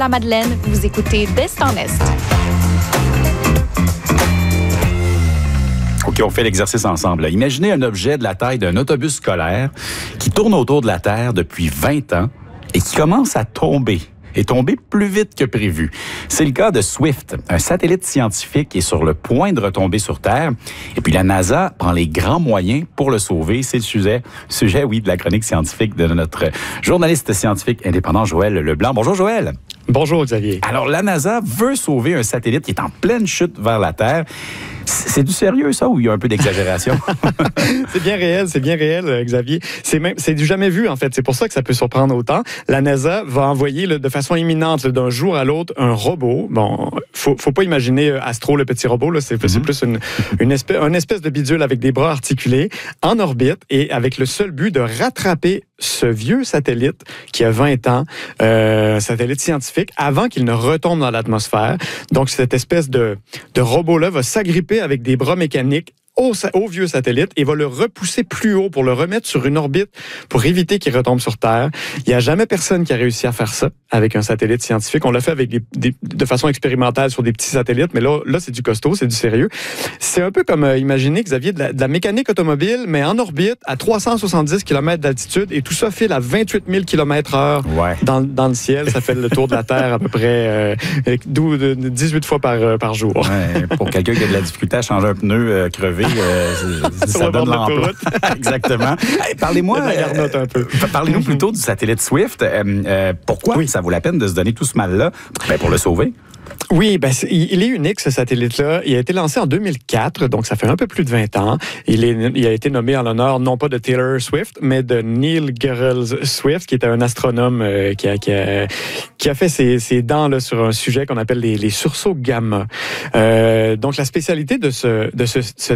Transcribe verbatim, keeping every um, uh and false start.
Madeleine, vous écoutez d'Est en Est. OK, on fait l'exercice ensemble. Imaginez un objet de la taille d'un autobus scolaire qui tourne autour de la Terre depuis vingt ans et qui commence à tomber. Et tomber plus vite que prévu. C'est le cas de Swift, un satellite scientifique qui est sur le point de retomber sur Terre. Et puis la NASA prend les grands moyens pour le sauver. C'est le sujet, sujet, oui, de la chronique scientifique de notre journaliste scientifique indépendant Joël Leblanc. Bonjour Joël. Bonjour Xavier. Alors la NASA veut sauver un satellite qui est en pleine chute vers la Terre. C'est du sérieux, ça, ou il y a un peu d'exagération? C'est bien réel, c'est bien réel, Xavier. C'est même, c'est du jamais vu, en fait. C'est pour ça que ça peut surprendre autant. La NASA va envoyer là, de façon imminente, là, d'un jour à l'autre, un robot. Bon, faut, faut pas imaginer Astro, le petit robot, là. C'est, mm-hmm. c'est plus une, une, espèce, une espèce de bidule avec des bras articulés, en orbite, et avec le seul but de rattraper ce vieux satellite qui a vingt ans, euh, satellite scientifique, avant qu'il ne retombe dans l'atmosphère. Donc, cette espèce de, de robot-là va s'agripper avec des bras mécaniques Au, au vieux satellite et va le repousser plus haut pour le remettre sur une orbite pour éviter qu'il retombe sur Terre. Il n'y a jamais personne qui a réussi à faire ça avec un satellite scientifique. On l'a fait avec des, des, de façon expérimentale sur des petits satellites, mais là, là c'est du costaud, c'est du sérieux. C'est un peu comme, euh, imaginez, Xavier, de la, de la mécanique automobile, mais en orbite, à trois cent soixante-dix kilomètres d'altitude, et tout ça file à vingt-huit mille kilomètres heure ouais. dans, dans le ciel. Ça fait le tour de la Terre à peu près euh, dix-huit fois par, euh, par jour. Ouais, pour quelqu'un qui a de la difficulté à changer un pneu euh, crevé, Euh, ça donne l'emploi. Exactement. Hey, parlez-moi, euh, un peu. Parlez-nous plutôt du satellite Swift. Euh, euh, pourquoi oui. ça vaut la peine de se donner tout ce mal-là? Ben, pour le sauver. Oui, ben, il est unique, ce satellite-là. Il a été lancé en deux mille quatre, donc ça fait un peu plus de vingt ans. Il, est, il a été nommé en l'honneur, non pas de Taylor Swift, mais de Neil Gehrels Swift, qui était un astronome euh, qui, a, qui, a, qui a fait ses, ses dents là, sur un sujet qu'on appelle les, les sursauts gamma. Euh, donc, la spécialité de ce, de ce, ce